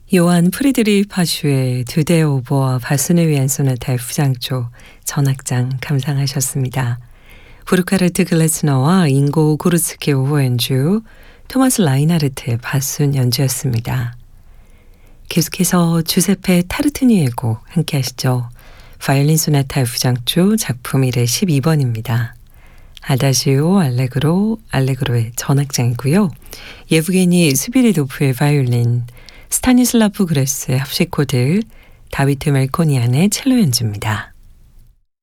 요한 프리드리히 파슈의 두대 오보와 바순을 위한 소나타 F장조 전악장 감상하셨습니다. 부르카르트 글래스너와 잉고 고르츠키 오보 연주, 토마스 라이나르트의 바순 연주였습니다. 계속해서 주세페 타르트니의 곡 함께 하시죠. 바이올린 소나타 F장조 작품 1의 12번입니다. 아다지오, 알레그로, 알레그로의 전악장이고요. 예브게니 스비리도프의 바이올린, 스타니슬라프 그레스의 합시코드, 다비트 멜코니안의 첼로 연주입니다.